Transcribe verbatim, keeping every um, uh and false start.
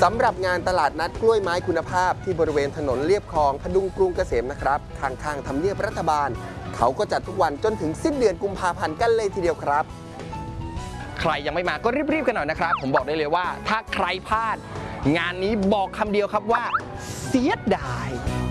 สำหรับงานตลาดนัดกล้วยไม้คุณภาพที่บริเวณถนนเลียบคลองพดุงกรุงเกษมนะครับข้างๆทำเนียบรัฐบาลเขาก็จัดทุกวันจนถึงสิ้นเดือนกุมภาพันธ์กันเลยทีเดียวครับใครยังไม่มาก็รีบๆกันหน่อยนะครับผมบอกได้เลยว่าถ้าใครพลาดงานนี้บอกคำเดียวครับว่าเสียดาย